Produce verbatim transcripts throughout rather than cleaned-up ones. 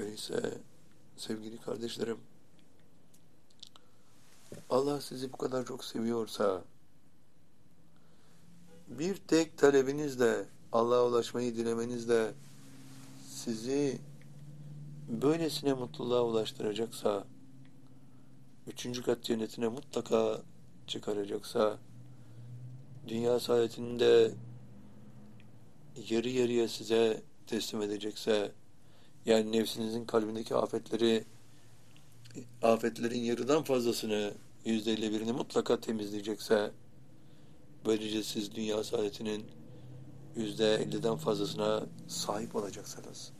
Öyleyse sevgili kardeşlerim, Allah sizi bu kadar çok seviyorsa, bir tek talebinizle, Allah'a ulaşmayı dilemenizle sizi böylesine mutluluğa ulaştıracaksa, üçüncü kat cennetine mutlaka çıkaracaksa, dünya saadetini de yarı yarıya size teslim edecekse, yani nefsinizin kalbindeki afetleri, afetlerin yarıdan fazlasını, yüzde elli birini mutlaka temizleyecekse, böylece siz dünya saadetinin yüzde elliden fazlasına sahip olacaksınız.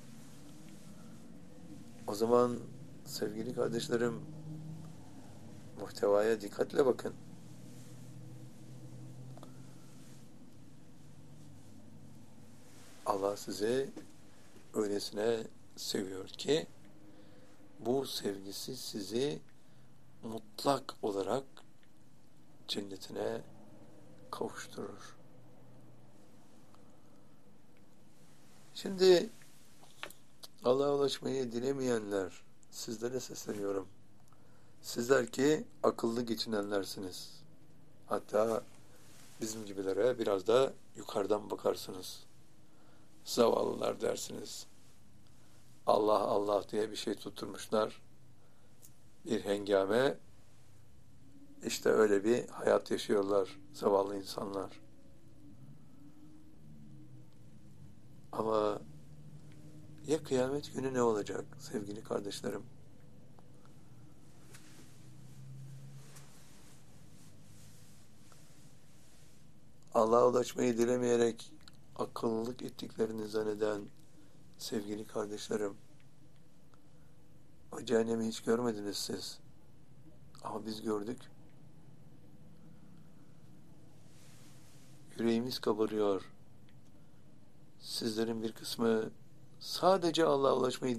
O zaman sevgili kardeşlerim, muhtevaya dikkatle bakın. Allah sizi öylesine seviyor ki bu sevgisi sizi mutlak olarak cennetine kavuşturur. Şimdi Allah'a ulaşmayı dilemeyenler, sizlere sesleniyorum. Sizler ki akıllı geçinenlersiniz. Hatta bizim gibilere biraz da yukarıdan bakarsınız. Zavallılar dersiniz. Allah Allah diye bir şey tutturmuşlar. Bir hengame, işte öyle bir hayat yaşıyorlar zavallı insanlar. Ama ya kıyamet günü ne olacak sevgili kardeşlerim? Allah'a ulaşmayı dilemeyerek akıllılık ettiklerini zanneden sevgili kardeşlerim, o cehennemi hiç görmediniz siz. Ama biz gördük. Yüreğimiz kabarıyor. Sizlerin bir kısmı sadece Allah'a ulaşmayı